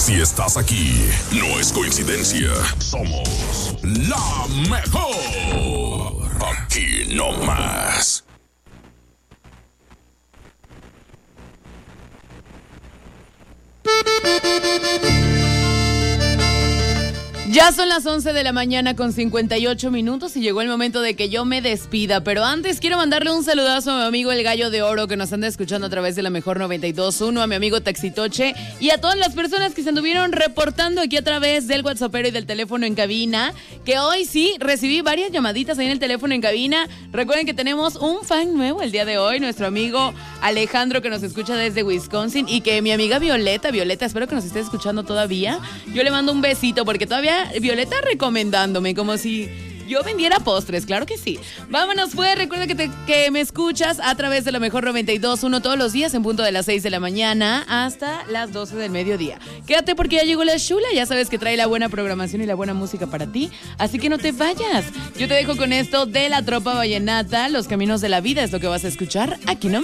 Si estás aquí, no es coincidencia. Somos la mejor. Aquí no más. Ya son las 11 de la mañana con 58 minutos y llegó el momento de que yo me despida. Pero antes quiero mandarle un saludazo a mi amigo El Gallo de Oro que nos anda escuchando a través de la mejor 92.1, a mi amigo Taxitoche y a todas las personas que se anduvieron reportando aquí a través del WhatsAppero y del teléfono en cabina. Que hoy sí recibí varias llamaditas ahí en el teléfono en cabina. Recuerden que tenemos un fan nuevo el día de hoy, nuestro amigo Alejandro que nos escucha desde Wisconsin y que mi amiga Violeta, espero que nos esté escuchando todavía. Yo le mando un besito porque todavía Violeta recomendándome como si yo vendiera postres, claro que sí. Vámonos pues, recuerda que me escuchas a través de la mejor 92.1 todos los días en punto de las 6 de la mañana hasta las 12 del mediodía. Quédate porque ya llegó la chula, ya sabes que trae la buena programación y la buena música para ti, así que no te vayas. Yo te dejo con esto de la Tropa Vallenata, Los Caminos de la Vida es lo que vas a escuchar aquí nomás.